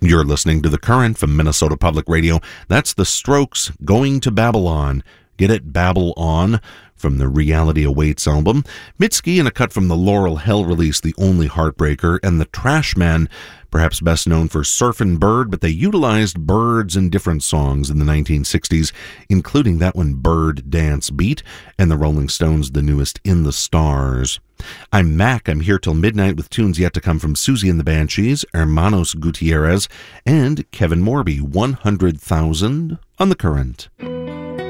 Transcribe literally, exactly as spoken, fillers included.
You're listening to The Current from Minnesota Public Radio. That's The Strokes, Going to Babylon. Get it, Babble On, from the Reality Awaits album. Mitski in a cut from the Laurel Hell release, The Only Heartbreaker, and the Trashmen, perhaps best known for Surfin' Bird, but they utilized birds in different songs in the nineteen sixties, including that one, Bird Dance Beat, and the Rolling Stones' the newest, In the Stars. I'm Mac. I'm here till midnight with tunes yet to come from Susie and the Banshees, Hermanos Gutierrez, and Kevin Morby, one hundred thousand on The Current.